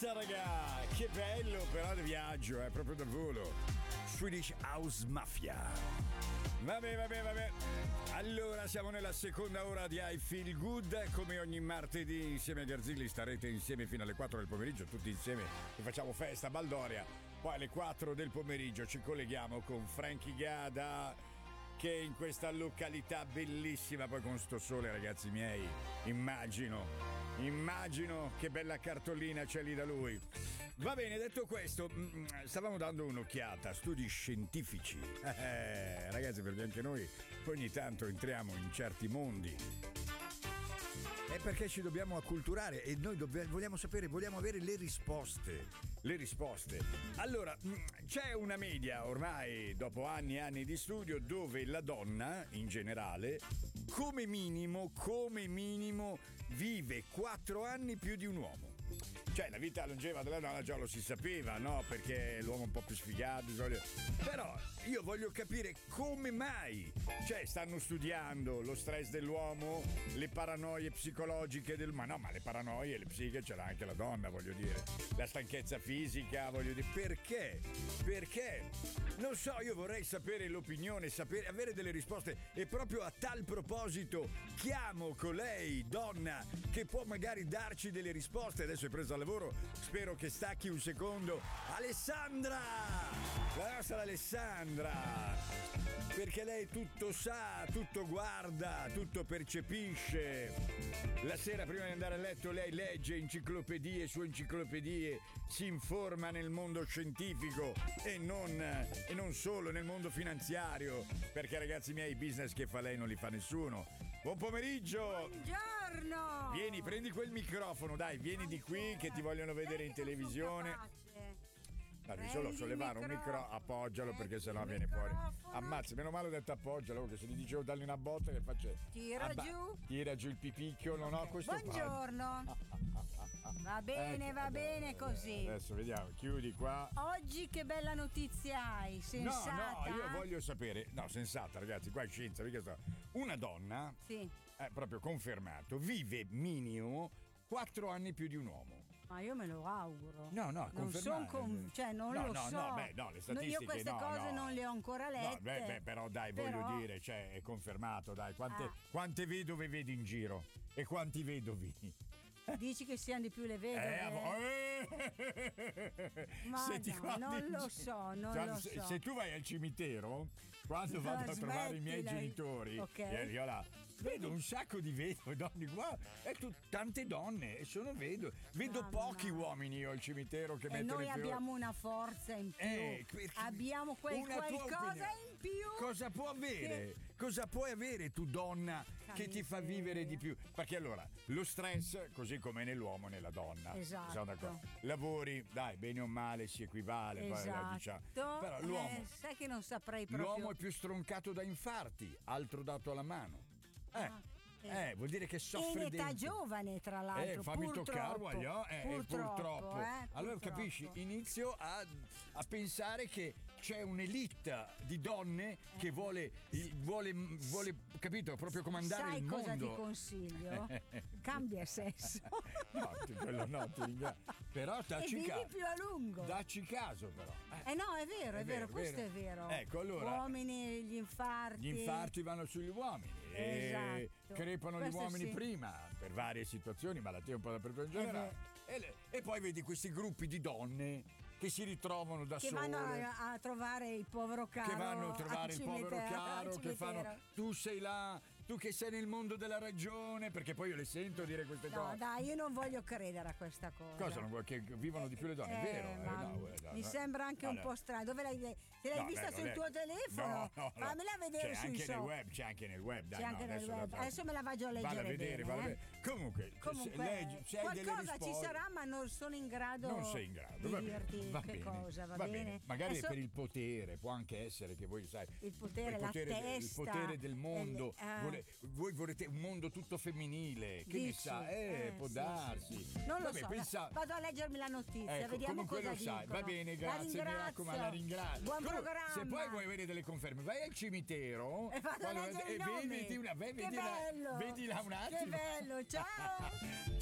Ammazza raga, che bello però di viaggio, proprio da volo. Swedish House Mafia. Vabbè. Allora siamo nella seconda ora di I Feel Good. Come ogni martedì insieme a Garzilli starete insieme fino alle 4 del pomeriggio, tutti insieme, e facciamo festa a Baldoria. Poi alle 4 del pomeriggio ci colleghiamo con Frankie Gada, che è in questa località bellissima, poi con sto sole ragazzi miei, immagino che bella cartolina c'è lì da lui. Va bene, detto questo, stavamo dando un'occhiata a studi scientifici, ragazzi, perché anche noi ogni tanto entriamo in certi mondi. È perché ci dobbiamo acculturare e noi vogliamo sapere, vogliamo avere le risposte. Allora, c'è una media ormai dopo anni e anni di studio dove la donna in generale come minimo vive 4 anni più di un uomo. Cioè la vita longeva della donna già lo si sapeva, no? Perché l'uomo è un po' più sfigato. Però io voglio capire come mai. Cioè stanno studiando lo stress dell'uomo, le paranoie psicologiche ma le paranoie e le psiche ce l'ha anche la donna, voglio dire. La stanchezza fisica, voglio dire. Perché? Non so, io vorrei sapere l'opinione, avere delle risposte. E proprio a tal proposito chiamo colei, donna, che può magari darci delle risposte. Adesso è presa al lavoro, spero che stacchi un secondo. Alessandra! La nostra Alessandra! Perché lei tutto sa, tutto guarda, tutto percepisce. La sera prima di andare a letto lei legge enciclopedie su enciclopedie, si informa nel mondo scientifico e non solo nel mondo finanziario, perché ragazzi miei, i business che fa lei non li fa nessuno. Buon pomeriggio! Buongiorno! Vieni, prendi quel microfono, dai, vieni di qui che ti vogliono vedere in televisione. Devi solo sollevare un micro, appoggialo perché sennò viene fuori. Ammazza, meno male ho detto appoggialo, che se gli dicevo dargli una botta che faccio. Tira giù il pipicchio, non ho questo. Buongiorno. Va bene così. Adesso vediamo, chiudi qua. Oggi che bella notizia hai, sensata? No, io voglio sapere. No, sensata ragazzi, qua è scienza, perché una donna, sì, è proprio confermato, vive minimo 4 anni più di un uomo. Ma io me lo auguro. No, non lo so. Le statistiche. Io queste cose non le ho ancora lette. Però dai, voglio dire, cioè, è confermato, dai. Quante vedove vedi in giro? E quanti vedovi? Dici che siano di più le vedove? Ma non lo so. Se tu vai al cimitero, quando vado a trovare i miei genitori, io vedo un sacco di vedove, donne qua, tante donne, e sono vedo pochi uomini io al cimitero che mettono noi in fiore. Abbiamo una forza in più, abbiamo qualcosa in più. Cosa può avere? Cosa puoi avere tu donna che ti fa vivere di più? Perché allora, lo stress, così come nell'uomo e nella donna, esatto, lavori, dai, bene o male si equivale, esatto. Diciamo. Però l'uomo, sai che non saprei proprio. L'uomo è più stroncato da infarti, altro dato alla mano. Vuol dire che soffre in età giovane, tra l'altro. Fammi toccare, purtroppo. Allora capisci, inizio a pensare che c'è un'elite di donne che vuole, capito, proprio comandare il mondo. Sai cosa ti consiglio? Cambia sesso. No, quello no, ti ringrazio. Però dacci caso. Più a lungo. Dacci caso però. No, è vero, questo è vero. Ecco, allora. Uomini, gli infarti vanno sugli uomini. Esatto. Crepano gli uomini prima per varie situazioni, malattie un po' dappertutto in generale. E poi vedi questi gruppi di donne che si ritrovano da sole, che vanno a trovare il povero caro, che vanno a trovare il povero caro, che fanno, tu sei là, tu che sei nel mondo della ragione, perché poi io le sento dire queste cose. No, dai, io non voglio credere a questa cosa. Cosa non vuoi? Che vivono di più le donne, è vero? Mi sembra anche un po' strano. Dove l'hai vista sul tuo telefono? No. Fammela vedere sui social. C'è anche nel web, dai. C'è anche nel web. Adesso me la vado a leggere. Vado a vedere. Comunque se hai delle risposte, ci sarà, ma non sono in grado. Non sei in grado. Di dirti che cosa, va bene? Magari adesso, per il potere, può anche essere che voi sai. Il potere, la testa. Il potere del mondo. Voi vorrete un mondo tutto femminile. Che ne sa? Può darsi. Non lo so. Vado a leggermi la notizia, vediamo cosa lo sai. Va bene, grazie, mi raccomando, la ringrazio. Buon programma. Se poi vuoi avere delle conferme, vai al cimitero e vedi là un attimo. Che bello, ciao.